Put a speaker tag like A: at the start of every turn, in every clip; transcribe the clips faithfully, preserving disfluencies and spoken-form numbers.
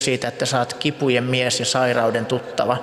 A: siitä, että sä oot kipujen mies ja sairauden tuttava.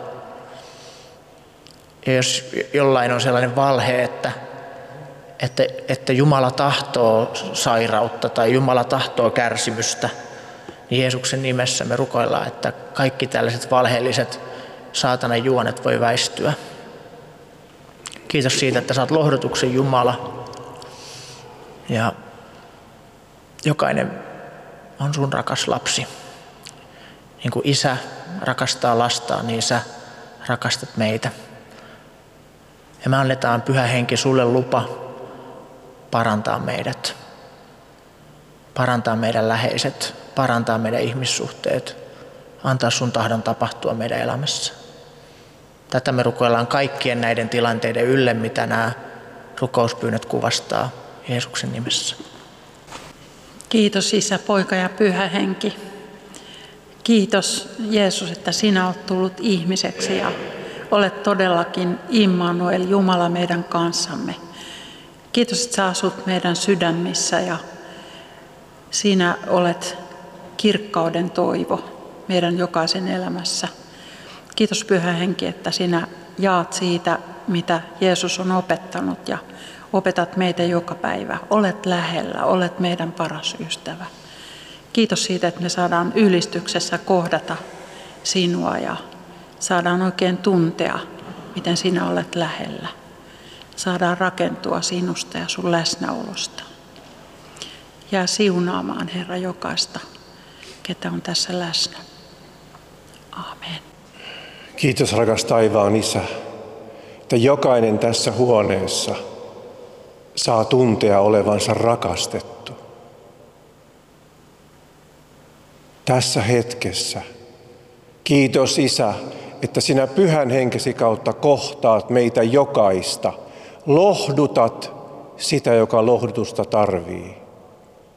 A: Ja jos jollain on sellainen valhe, että, että, että Jumala tahtoo sairautta tai Jumala tahtoo kärsimystä, niin Jeesuksen nimessä me rukoillaan, että kaikki tällaiset valheelliset saatanan juonet voi väistyä. Kiitos siitä, että sä oot lohdutuksen Jumala. Ja jokainen on sun rakas lapsi. Niin kuin isä rakastaa lastaan, niin sä rakastat meitä. Ja me annetaan Pyhä Henki sulle lupa parantaa meidät. Parantaa meidän läheiset, parantaa meidän ihmissuhteet. Antaa sun tahdon tapahtua meidän elämässä. Tätä me rukoillaan kaikkien näiden tilanteiden ylle, mitä nämä rukouspyynnöt kuvastaa Jeesuksen nimessä.
B: Kiitos Isä, Poika ja Pyhä Henki. Kiitos Jeesus, että sinä olet tullut ihmiseksi ja olet todellakin Immanuel, Jumala meidän kanssamme. Kiitos, että sä asut meidän sydämissä ja sinä olet kirkkauden toivo meidän jokaisen elämässä. Kiitos Pyhä Henki, että sinä jaat siitä, mitä Jeesus on opettanut ja opetat meitä joka päivä. Olet lähellä, olet meidän paras ystävä. Kiitos siitä, että me saadaan ylistyksessä kohdata sinua ja saadaan oikein tuntea, miten sinä olet lähellä. Saadaan rakentua sinusta ja sun läsnäolosta. Jää siunaamaan, Herra, jokaista, ketä on tässä läsnä. Aamen.
C: Kiitos rakas taivaan Isä, että jokainen tässä huoneessa saa tuntea olevansa rakastettu. Tässä hetkessä. Kiitos Isä, että sinä Pyhän Henkesi kautta kohtaat meitä jokaista. Lohdutat sitä, joka lohdutusta tarvii.